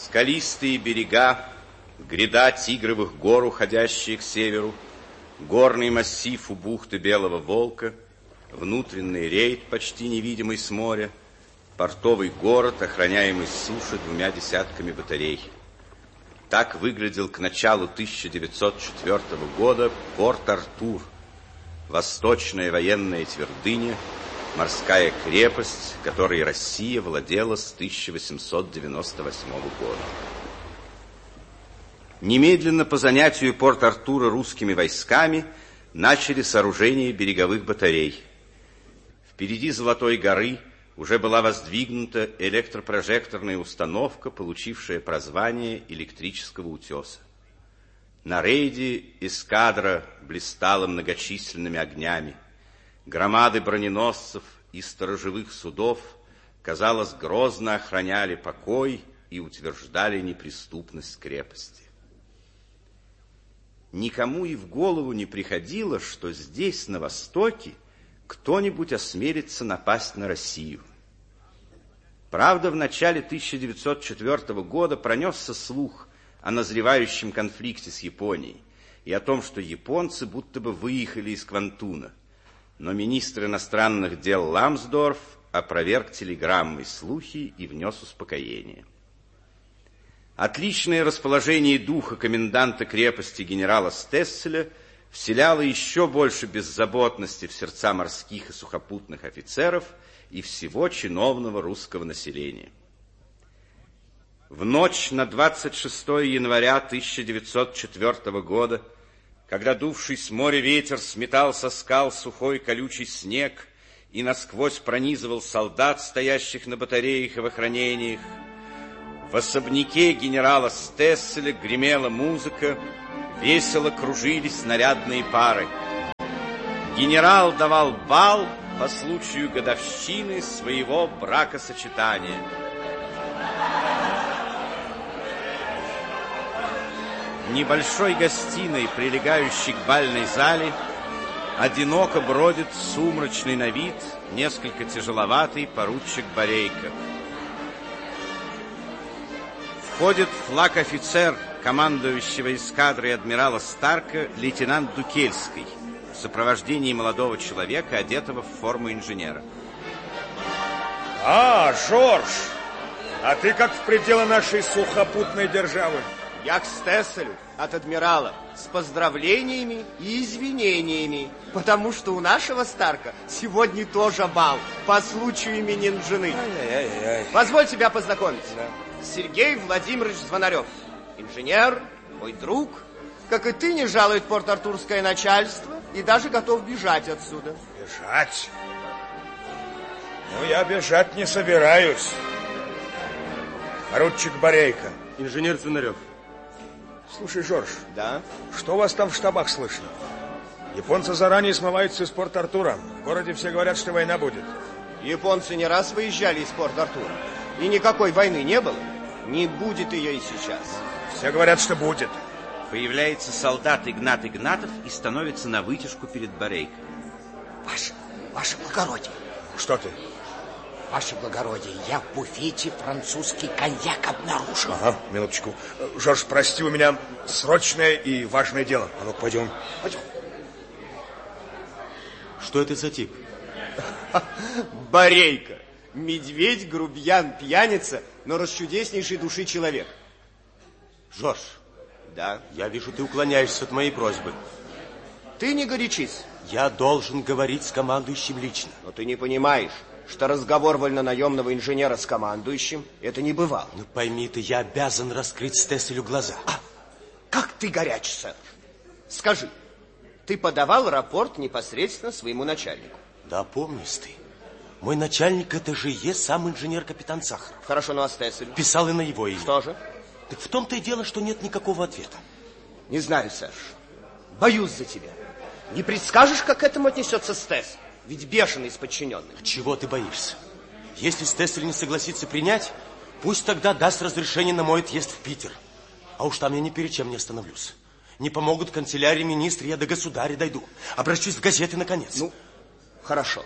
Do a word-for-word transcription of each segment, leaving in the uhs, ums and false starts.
Скалистые берега, гряда Тигровых гор, уходящие к северу, горный массив у бухты Белого Волка, внутренний рейд, почти невидимый с моря, портовый город, охраняемый с суши двумя десятками батарей. Так выглядел к началу тысяча девятьсот четвёртого года Порт-Артур, восточная военная твердыня, морская крепость, которой Россия владела с тысяча восемьсот девяносто восьмого года. Немедленно по занятию Порт-Артура русскими войсками начали сооружение береговых батарей. Впереди Золотой горы уже была воздвигнута электропрожекторная установка, получившая прозвание электрического утеса. На рейде эскадра блистала многочисленными огнями. Громады броненосцев и сторожевых судов, казалось, грозно охраняли покой и утверждали неприступность крепости. Никому и в голову не приходило, что здесь, на востоке, кто-нибудь осмелится напасть на Россию. Правда, в начале тысяча девятьсот четвёртого года пронесся слух о назревающем конфликте с Японией и о том, что японцы будто бы выехали из Квантуна. Но министр иностранных дел Ламсдорф опроверг телеграммой слухи и внес успокоение. Отличное расположение духа коменданта крепости генерала Стесселя вселяло еще больше беззаботности в сердца морских и сухопутных офицеров и всего чиновного русского населения. В ночь на двадцать шестое января тысяча девятьсот четвёртого года, когда дувший с моря ветер сметал со скал сухой колючий снег и насквозь пронизывал солдат, стоящих на батареях и в охранениях, в особняке генерала Стесселя гремела музыка, весело кружились нарядные пары. Генерал давал бал по случаю годовщины своего бракосочетания. В небольшой гостиной, прилегающей к бальной зале, одиноко бродит сумрачный на вид, несколько тяжеловатый поручик Борейко. Входит флаг-офицер, командующего эскадрой адмирала Старка, лейтенант Дукельский, в сопровождении молодого человека, одетого в форму инженера. А, Жорж, а ты как в пределы нашей сухопутной державы? Я к Стесселю от адмирала с поздравлениями и извинениями, потому что у нашего Старка сегодня тоже бал по случаю именин жены. Ай-яй-яй. Позволь тебя познакомить. Да. Сергей Владимирович Звонарев, инженер, мой друг, как и ты, не жалует порт-артурское начальство и даже готов бежать отсюда. Бежать? Ну, я бежать не собираюсь. Поручик Борейко. Инженер Звонарев. Слушай, Жорж. Да? Что у вас там в штабах слышно? Японцы заранее смываются из Порт-Артура. В городе все говорят, что война будет. Японцы не раз выезжали из Порт-Артура. И никакой войны не было. Не будет ее и сейчас. Все говорят, что будет. Появляется солдат Игнат Игнатов и становится на вытяжку перед Борейко. Ваше, ваше благородие. Что ты? Ваше благородие, я в буфете французский коньяк обнаружил. Ага, минуточку. Жорж, прости, у меня срочное и важное дело. А ну, пойдем. Пойдем. Что это за тип? Борейко. Медведь, грубиян, пьяница, но расчудеснейшей души человек. Жорж. Да? Я вижу, ты уклоняешься от моей просьбы. Ты не горячись. Я должен говорить с командующим лично. Но ты не понимаешь, что разговор вольнонаемного инженера с командующим — это не бывало. Ну пойми ты, я обязан раскрыть Стесселю глаза. А, как ты горяч, сэр. Скажи, ты подавал рапорт непосредственно своему начальнику? Да, помнишь ты. Мой начальник это же и есть сам инженер-капитан Сахаров. Хорошо, ну а Стессель? Писал и на его имя. Что же? Так в том-то и дело, что нет никакого ответа. Не знаю, Серж. Боюсь за тебя. Не предскажешь, как к этому отнесется Стессель? Ведь бешеный из подчиненных. Чего ты боишься? Если Стессель не согласится принять, пусть тогда даст разрешение на мой отъезд в Питер. А уж там я ни перед чем не остановлюсь. Не помогут канцелярии министры, я до государя дойду. Обращусь в газеты, наконец. Ну, хорошо.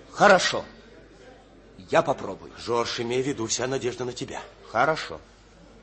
Хорошо. Я попробую. Жорж, имей в виду, вся надежда на тебя. Хорошо.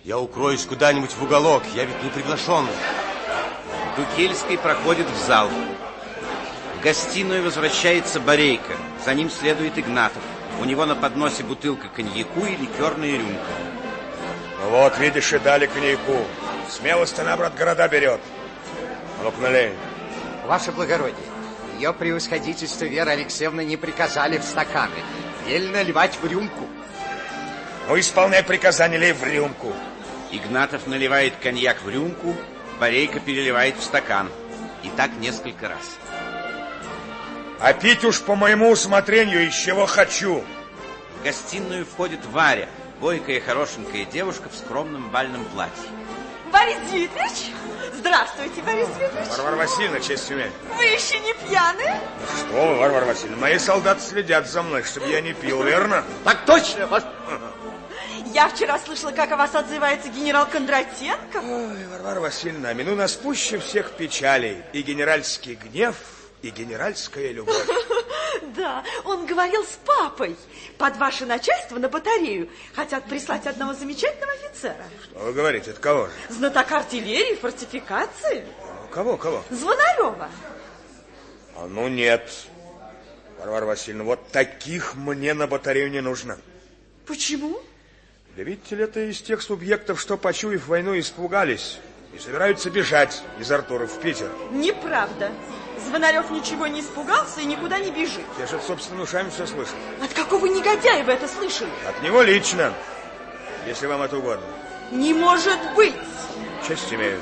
Я укроюсь куда-нибудь в уголок, я ведь не приглашенный. Дукельский проходит в зал. В гостиную возвращается Борейко. За ним следует Игнатов. У него на подносе бутылка коньяку и ликерная рюмка. Ну вот, видишь, и дали коньяку. Смелость она, брат, города берет. А ну-ка, налей. Ваше благородие, ее превосходительство Вера Алексеевна не приказали в стаканы. Велено наливать в рюмку. Ну, исполняй приказание, лей в рюмку. Игнатов наливает коньяк в рюмку, Борейко переливает в стакан. И так несколько раз. А пить уж по моему усмотрению, из чего хочу. В гостиную входит Варя, бойкая хорошенькая девушка в скромном бальном платье. Борис Дмитриевич? Здравствуйте, Борис Дмитриевич. Варвара Васильевна, честь имею. Вы еще не пьяны? Что вы, Варвара Васильевна, мои солдаты следят за мной, чтобы я не пил, верно? Так точно, ваш... Я вчера слышала, как о вас отзывается генерал Кондратенко. Ой, Варвара Васильевна, мину нас пуще всех печалей. И генеральский гнев, и генеральская любовь. Да, он говорил с папой. Под ваше начальство на батарею хотят прислать одного замечательного офицера. Что вы говорите, это кого же? Знатока артиллерии, фортификации. Кого, кого? Звонарева. А ну нет, Варвара Васильевна, вот таких мне на батарею не нужно. Почему? Да видите ли, это из тех субъектов, что, почуяв войну, испугались и собираются бежать из Артура в Питер. Неправда. Звонарев ничего не испугался и никуда не бежит. Я же собственными ушами все слышал. От какого негодяя вы это слышали? От него лично, если вам это угодно. Не может быть! Честь имею.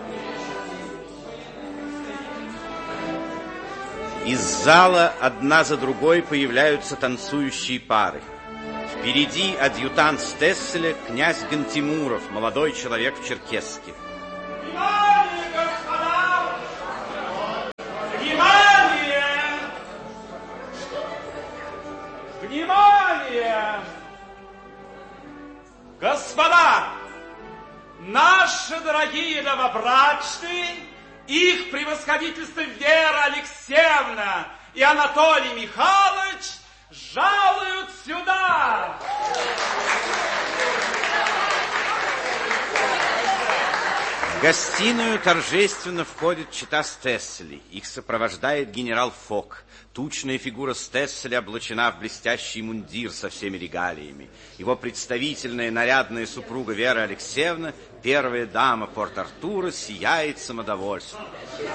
Из зала одна за другой появляются танцующие пары. Впереди адъютант Стесселя, князь Гантимуров, молодой человек в черкеске. Внимание, господа! Внимание! Внимание! Господа, наши дорогие новобрачные, их превосходительство Вера Алексеевна и Анатолий Михайлович жалуют сюда. В гостиную торжественно входит чета Стесселей. Их сопровождает генерал Фок. Тучная фигура Стесселя облачена в блестящий мундир со всеми регалиями. Его представительная нарядная супруга Вера Алексеевна, первая дама Порт-Артура, сияет самодовольством.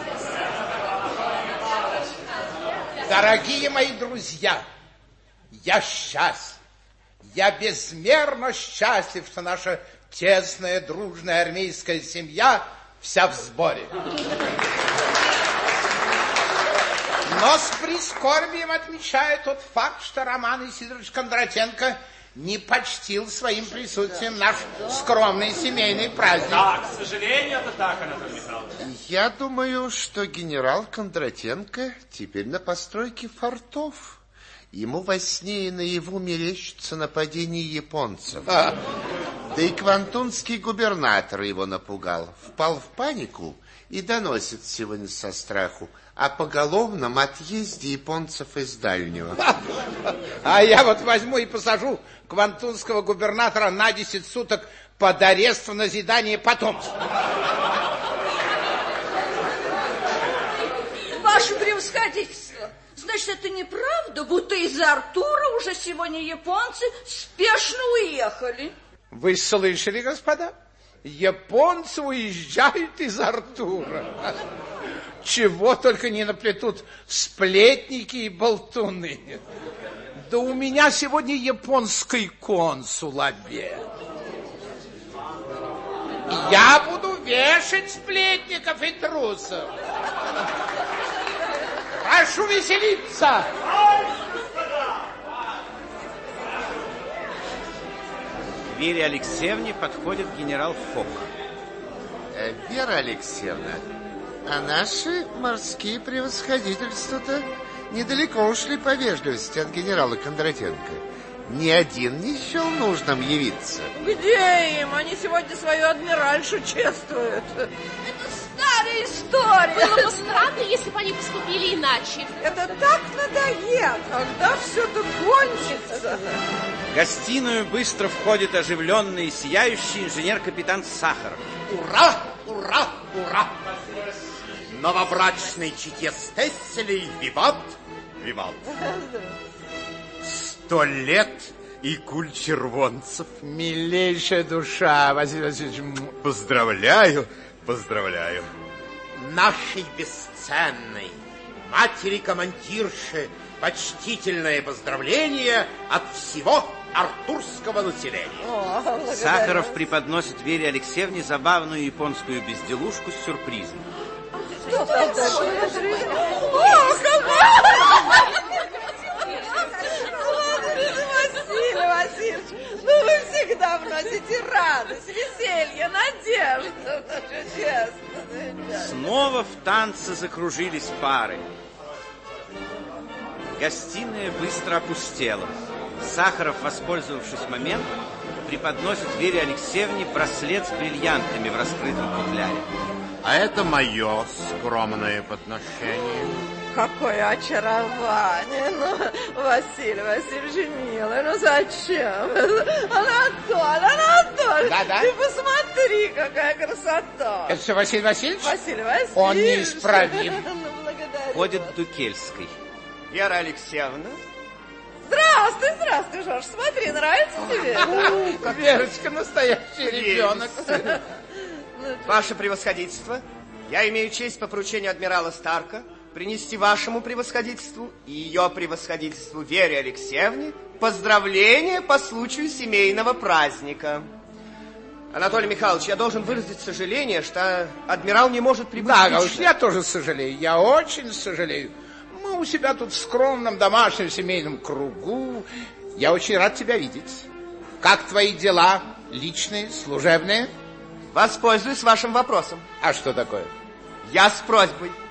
Дорогие мои друзья, я счастлив, я безмерно счастлив, что наша тесная, дружная армейская семья вся в сборе. Но с прискорбием отмечаю тот факт, что Роман Исидорович Кондратенко не почтил своим присутствием наш скромный семейный праздник. Да, к сожалению, это так, Анатолий Михайлович. Я думаю, что генерал Кондратенко теперь на постройке фортов. Ему во сне и наяву мерещится нападение японцев. А. Да и квантунский губернатор его напугал. Впал в панику и доносит сегодня со страху о поголовном отъезде японцев из дальнего. А я вот возьму и посажу квантунского губернатора на десять суток под арест в назидание потомства. Ваше превосходительство, значит, это неправда, будто из-за Артура уже сегодня японцы спешно уехали. Вы слышали, господа? Японцы уезжают из Артура. Чего только не наплетут сплетники и болтуны. Да у меня сегодня японский консул обед. Я буду вешать сплетников и трусов. Прошу веселиться. К Вере Алексеевне подходит генерал Фок. Э, Вера Алексеевна, а наши морские превосходительства-то недалеко ушли по вежливости от генерала Кондратенко. Ни один не счел нужным явиться. Где им? Они сегодня свою адмиральшу чествуют. Это старая история. Было бы странно, если бы они поступили иначе. Это так надоест. Когда все это кончится? В гостиную быстро входит оживленный и сияющий инженер-капитан Сахаров. Ура! Ура! Ура! Новобрачной чете Стесселей виват! Виват! Сто лет и куль червонцев. Милейшая душа, Василий Васильевич. Поздравляю, поздравляю. Нашей бесценной матери-командирши почтительное поздравление от всего артурского населения. О, Сахаров преподносит Вере Алексеевне забавную японскую безделушку с сюрпризом. Что там такое? Василий Васильевич, ну вы всегда вносите радость, веселье, надежду. Честно. Снова в танце закружились пары. Гостиная быстро опустела. Сахаров, воспользовавшись моментом, преподносит Вере Алексеевне браслет с бриллиантами в раскрытом футляре. А это мое скромное подношение. Какое очарование. Ну, Василий Васильевич, милый, ну зачем? Анатолий, Анатолий, Да-да. ты посмотри, какая красота. Это что, Василий Васильевич? Василий Васильевич. Он неисправим. Ну, благодарю. Ходит Дукельский. Вера Алексеевна. Здравствуй, здравствуй, Жорж. Смотри, нравится тебе? Верочка, настоящий ребенок. Ваше превосходительство, я имею честь по поручению адмирала Старка принести вашему превосходительству и ее превосходительству Вере Алексеевне поздравления по случаю семейного праздника. Анатолий Михайлович, я должен выразить сожаление, что адмирал не может прибыть Да, лично. уж я тоже сожалею, я очень сожалею. Мы у себя тут в скромном домашнем семейном кругу. Я очень рад тебя видеть. Как твои дела? Личные, служебные? Воспользуюсь вашим вопросом. А что такое? Я с просьбой.